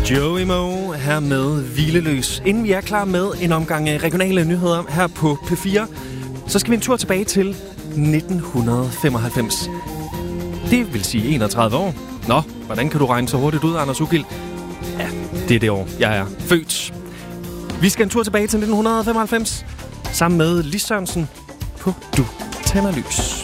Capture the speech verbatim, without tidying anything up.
Joey Moe her med Hvileløs. Inden vi er klar med en omgang regionale nyheder her på P fire, så skal vi en tur tilbage til nitten femoghalvfems. Det vil sige enogtredive år. Nå, hvordan kan du regne så hurtigt ud, Anders Ugild? Ja, det er det år, jeg er født. Vi skal en tur tilbage til nitten femoghalvfems sammen med Lis Sørensen på Du Tænder Lys.